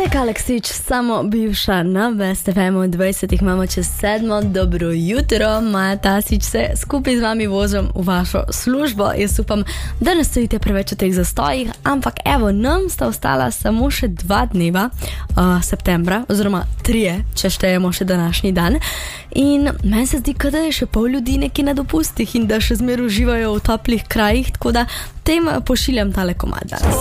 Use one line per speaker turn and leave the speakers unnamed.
Monika Aleksić, samo bivša na Best FM-u 20 imamo čez 7. Dobro jutro, Maja Tasić se skupaj z vami vozim v vašo službo. Jaz upam, da ne stojite preveč v teh zastojih, ampak evo, nam sta ostala samo še 2 dneva septembra, oziroma 3, če štejemo še današnji dan. In meni se zdi, da je še pol ljudi nekje na dopustih in da še zmer uživajo v toplih krajih, tako da tem pošiljam tale komad danes.